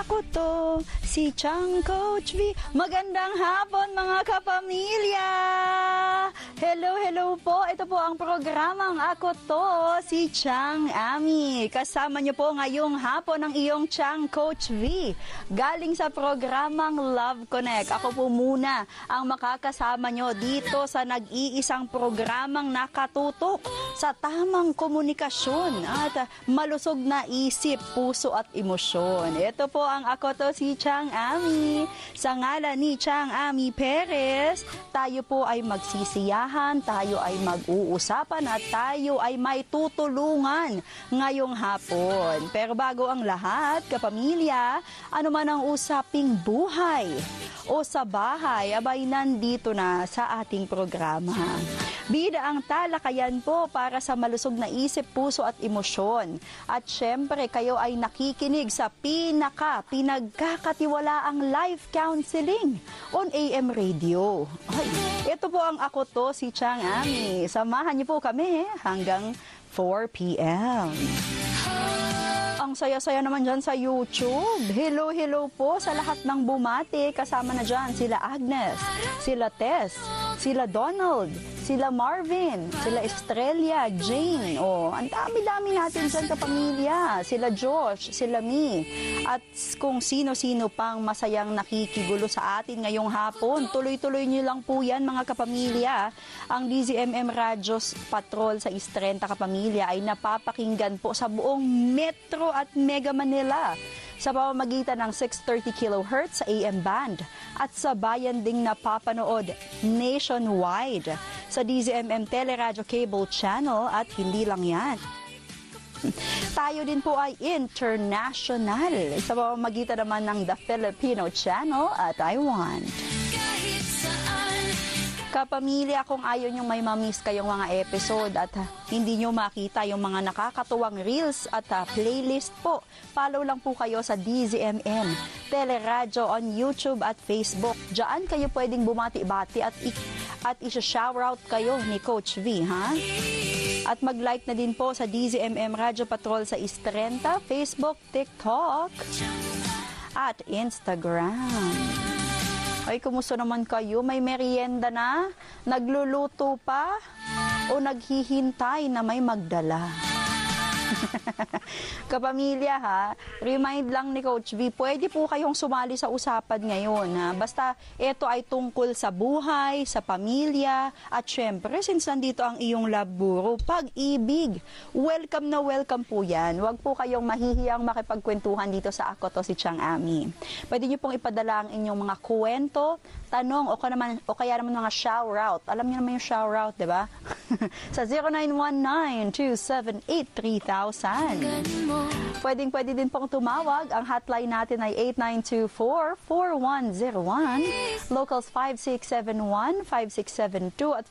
Ako to, si Chang Coach V. Magandang hapon mga kapamilya! Hello po. Ito po ang programang Ako to, si Chang Ami. Kasama niyo po ngayong hapon ang iyong Chang Coach V. Galing sa programang Love Connect. Ako po muna ang makakasama niyo dito sa nag-iisang programang nakatutok sa tamang komunikasyon at malusog na isip, puso at emosyon. Ito po ang Ako to, si Chang Ami. Sa ngalan ni Chang Ami Perez, tayo po ay magsisiyahan, tayo ay mag-uusapan at tayo ay may tutulungan ngayong hapon. Pero bago ang lahat, kapamilya, ano man ang usaping buhay o sa bahay, abay nandito na sa ating programa. Bida ang talakayan po para sa malusog na isip, puso at emosyon. At syempre, kayo ay nakikinig sa pinagkakatiwalaang life counseling on AM radio. Ay, ito po ang Ako to, si Chang Ami. Samahan niyo po kami hanggang 4 p.m. Ang saya-saya naman dyan sa YouTube. Hello po sa lahat ng bumati. Kasama na dyan sila Agnes, sila Tess, sila Donald, sila Marvin, sila Estrella, Jane. Oh, ang dami-dami natin dyan kapamilya. Sila Josh, sila Mi. At kung sino-sino pang masayang nakikigulo sa atin ngayong hapon, tuloy-tuloy nyo lang po yan mga kapamilya. Ang DZMM Radios Patrol sa East 30 kapamilya ay napapakinggan po sa buong Metro at Mega Manila sa pamamagitan ng 630 kHz sa AM band at sa bayan ding napapanood nationwide sa DZMM Teleradio Cable Channel at hindi lang yan. Tayo din po ay international sa pamamagitan naman ng The Filipino Channel at Taiwan. Kapamilya, kung ayaw nyo may mamiss kayong mga episode at hindi nyo makita yung mga nakakatuwang reels at playlist po, follow lang po kayo sa DZMM Teleradio on YouTube at Facebook. Diyan kayo pwedeng bumati-bati at isa-shoutout kayo ni Coach V, ha? At mag-like na din po sa DZMM Radio Patrol sa East 30, Facebook, TikTok, at Instagram. Ay, kumusta naman kayo? May merienda na? Nagluluto pa? O naghihintay na may magdala? Kapamilya ha, remind lang ni Coach V, pwede po kayong sumali sa usapan ngayon ha. Basta ito ay tungkol sa buhay, sa pamilya, at syempre since nandito ang iyong love guru, pag-ibig. Welcome na welcome po yan. Huwag po kayong mahihiyang makipagkwentuhan dito sa Ako to, si Chang Ami. Pwede nyo pong ipadala ang inyong mga kwento, tanong o kaya naman mga shout-out. Alam niyo naman yung shout-out, di ba? Sa 0919-278-3000. Pwede din pong tumawag. Ang hotline natin ay 8924-4101, locals 5671, 5672 at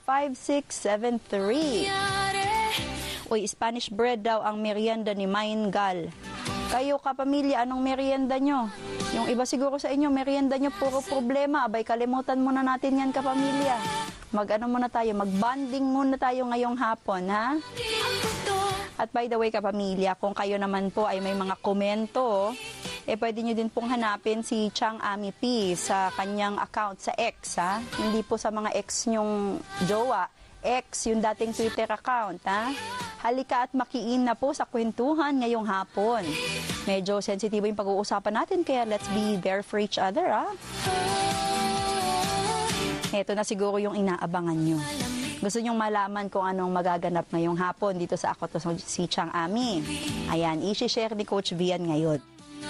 5673. Uy, Spanish bread daw ang merienda ni Maingal. Kayo kapamilya, anong merienda nyo? Yung iba siguro sa inyo, merienda nyo puro problema. Abay, kalimutan muna natin yan kapamilya. Mag-bonding muna tayo ngayong hapon, ha? At by the way, kapamilya, kung kayo naman po ay may mga komento, pwede nyo din pong hanapin si Chang Ami P sa kanyang account sa X, ha? Hindi po sa mga X nyong jowa. X, yung dating Twitter account, ha? Halika at makiin na po sa kwentuhan ngayong hapon. Medyo sensitibo yung pag-uusapan natin, kaya let's be there for each other, ha? Ito na siguro yung inaabangan nyo. Gusto nyong malaman kung anong magaganap ngayong hapon dito sa Ako to, si Chang Ami. Ayan, i-share ni Coach Vian ngayon.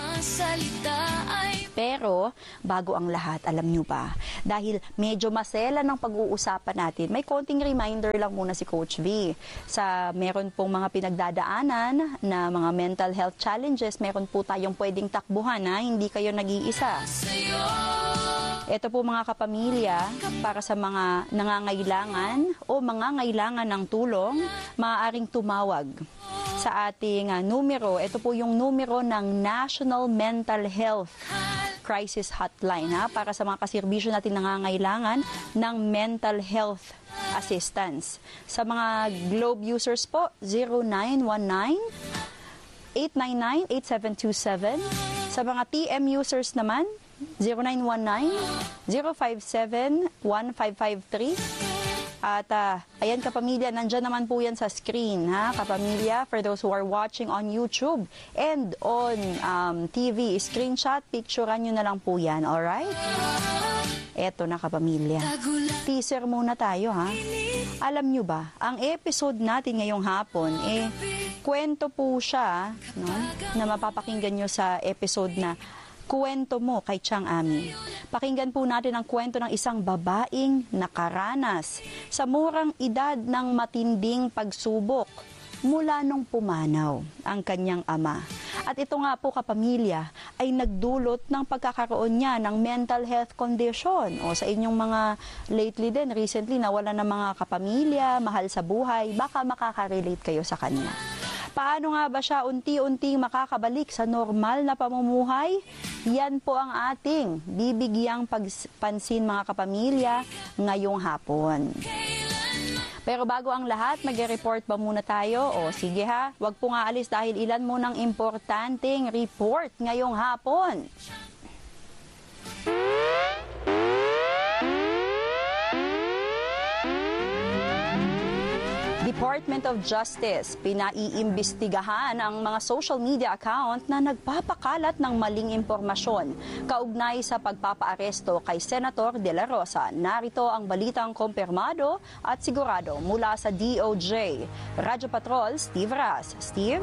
Pero, bago ang lahat, alam nyo ba, dahil medyo masela ng pag-uusapan natin, may konting reminder lang muna si Coach V. Meron pong mga pinagdadaanan na mga mental health challenges, meron po tayong pwedeng takbuhan, ha? Hindi kayo nag-iisa. Ito po mga kapamilya, para sa mga nangangailangan o mga ngailangan ng tulong, maaaring tumawag sa ating numero. Ito po yung numero ng National Mental Health Crisis Hotline, ha? Para sa mga kaserbisyo natin nangangailangan ng mental health assistance. Sa mga Globe users po, 0919-899-8727. Sa mga TM users naman, 0919-057-1553. At ayan kapamilya, nandyan naman po yan sa screen, ha kapamilya, for those who are watching on YouTube and on TV, screenshot, picturean nyo na lang po yan, alright? Eto na kapamilya, teaser muna tayo ha. Alam nyo ba, ang episode natin ngayong hapon, kwento po siya, no, na mapapakinggan nyo sa episode na Kwento Mo kay Chang Ami. Pakinggan po natin ang kwento ng isang babaeng nakaranas sa murang edad ng matinding pagsubok mula nung pumanaw ang kanyang ama. At ito nga po kapamilya ay nagdulot ng pagkakaroon niya ng mental health condition. O sa inyong mga lately din, recently nawala ng mga kapamilya, mahal sa buhay, baka makaka-relate kayo sa kanya. Paano nga ba siya unti-unting makakabalik sa normal na pamumuhay? Yan po ang ating bibigyang pansin mga kapamilya ngayong hapon. Pero bago ang lahat, mag-report ba muna tayo? O sige ha, wag po nga alis dahil ilan mo ng importanteng report ngayong hapon. Department of Justice, pinaiimbestigahan ang mga social media account na nagpapakalat ng maling impormasyon kaugnay sa pagpapaaresto kay Senator De La Rosa. Narito ang balitang kumpirmado at sigurado mula sa DOJ. Radyo Patrol, Steve Raz. Steve?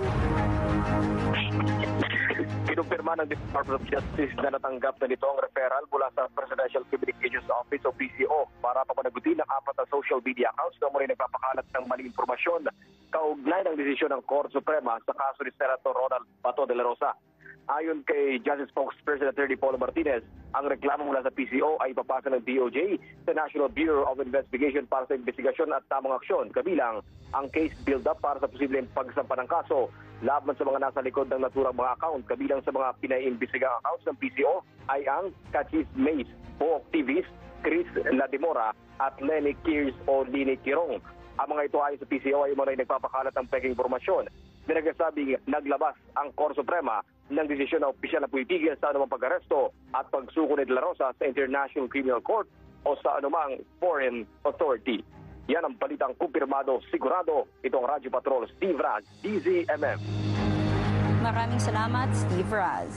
Kinumpirma ng Department of Justice na natanggap na nito ang referral mula sa Presidential Communications Office o PCO para papanagutin ang 4 na social media accounts na muli nagpapakalat ng maling impormasyon kaugnay ng desisyon ng Korte Suprema sa kaso ni Senator Ronald Bato de la Rosa. Ayon kay Justice Spokesperson Attorney Paulo Martinez, ang reklamo mula sa PCO ay ipapasa ng DOJ sa National Bureau of Investigation para sa investigasyon at tamang aksyon, kabilang ang case build-up para sa posibleng pagsampa ng kaso laban sa mga nasa likod ng naturang mga account. Kabilang sa mga pinaiimbestigang accounts ng PCO ay ang Cachis Mays, Pook TVs, Chris Ladimora at Lenny Kears o Lini Kirong. Ang mga ito ayon sa PCO ay mga nagpapakalat ng peking informasyon. Nagsasabing naglabas ang Korte Suprema ng desisyon na opisyal na puitigil sa anumang pag-aresto at pagsuko ni De La Rosa sa International Criminal Court o sa anumang foreign authority. Yan ang balitang kumpirmado, sigurado. Itong Radyo Patrol, Steve Raz, DZMM. Maraming salamat, Steve Raz.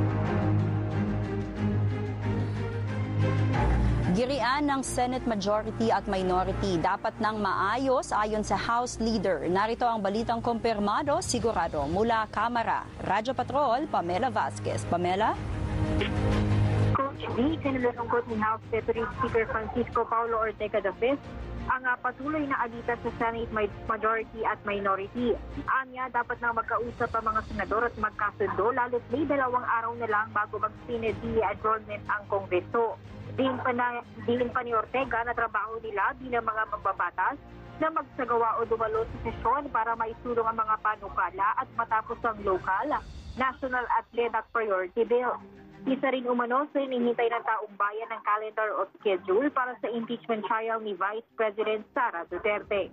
Girian ng Senate Majority at Minority dapat nang maayos ayon sa House Leader. Narito ang balitang kumpirmado, sigurado mula Kamara. Radyo Patrol, Pamela Vasquez. Pamela? Coach V, sinulungkot ni House Deputy Speaker Francisco Paulo Ortega V ang patuloy na alitan sa Senate Majority at Minority. Anya, dapat na magkausap ang mga senador at magkasundo lalo't may 2 araw na lang bago mag-Senate adjournment ang Kongreso. Diin pa ni Ortega na trabaho nila bilang mga mambabatas na magsagawa o dumalo sa sesyon para maisulong ang mga panukala at matapos ang local, national at ledak priority bill. Isa rin umano sa hinihintay ng taong bayan ng calendar o schedule para sa impeachment trial ni Vice President Sara Duterte.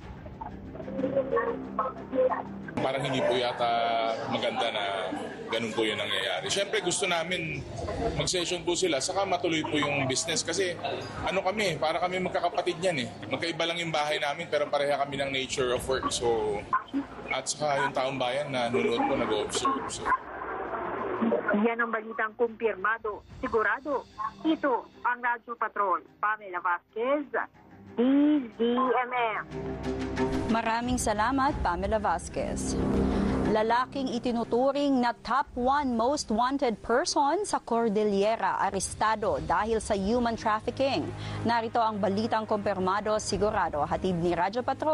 Parang hindi po yata maganda na ganun po yung nangyayari. Siyempre gusto namin mag-session po sila saka matuloy po yung business kasi ano kami, para kami magkakapatid yan eh. Magkaiba lang yung bahay namin pero pareha kami ng nature of work. So, at saka yung taong bayan na nunood po nag-observe. So. Yan ang balitang kumpirmado, sigurado. Ito ang Radyo Patrol, Pamela Vasquez, DZMM. Maraming salamat, Pamela Vasquez. Lalaking itinuturing na top 1 most wanted person sa Cordillera, arestado dahil sa human trafficking. Narito ang balitang kumpirmado, sigurado, hatid ni Radyo Patrol.